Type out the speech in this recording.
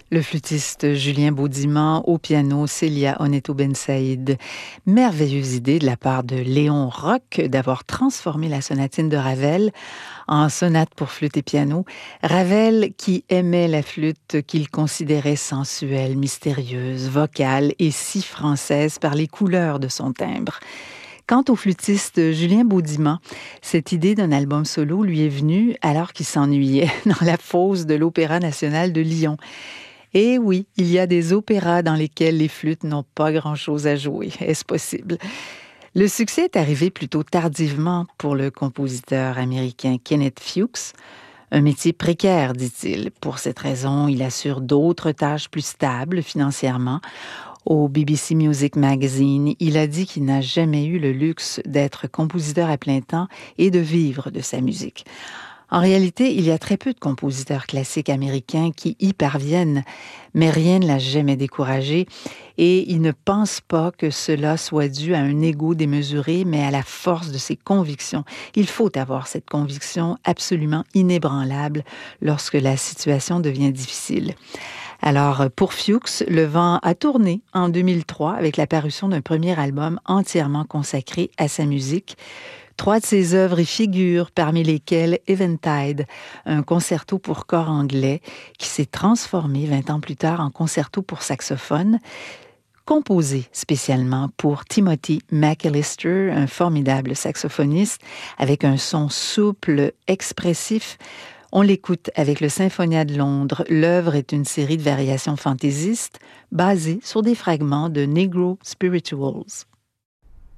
Le flûtiste Julien Baudiman, au piano Célia Oneto Bensaïd. Merveilleuse idée de la part de Léon Roch d'avoir transformé la sonatine de Ravel en sonate pour flûte et piano. Ravel qui aimait la flûte qu'il considérait sensuelle, mystérieuse, vocale et si française par les couleurs de son timbre. Quant au flûtiste Julien Baudiman, cette idée d'un album solo lui est venue alors qu'il s'ennuyait dans la fosse de l'Opéra national de Lyon. Et oui, il y a des opéras dans lesquels les flûtes n'ont pas grand-chose à jouer. Est-ce possible? Le succès est arrivé plutôt tardivement pour le compositeur américain Kenneth Fuchs. Un métier précaire, dit-il. Pour cette raison, il assure d'autres tâches plus stables financièrement. Au BBC Music Magazine, il a dit qu'il n'a jamais eu le luxe d'être compositeur à plein temps et de vivre de sa musique. En réalité, il y a très peu de compositeurs classiques américains qui y parviennent, mais rien ne l'a jamais découragé et il ne pense pas que cela soit dû à un ego démesuré, mais à la force de ses convictions. Il faut avoir cette conviction absolument inébranlable lorsque la situation devient difficile. Alors, pour Fuchs, le vent a tourné en 2003 avec la parution d'un premier album entièrement consacré à sa musique. 3 de ses œuvres y figurent, parmi lesquelles Eventide, un concerto pour corps anglais qui s'est transformé 20 ans plus tard en concerto pour saxophone, composé spécialement pour Timothy McAllister, un formidable saxophoniste avec un son souple, expressif. On l'écoute avec le Symphonia de Londres. L'œuvre est une série de variations fantaisistes basées sur des fragments de Negro Spirituals.